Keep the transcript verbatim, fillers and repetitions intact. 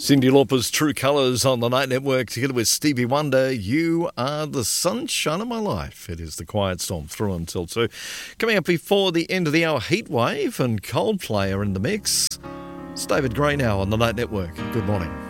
Cyndi Lauper's True Colours on the Night Network together with Stevie Wonder. You are the sunshine of my life. It is the Quiet Storm through until two. Coming up before the end of the hour, Heatwave and Coldplay are in the mix. It's David Gray now on the Night Network. Good morning.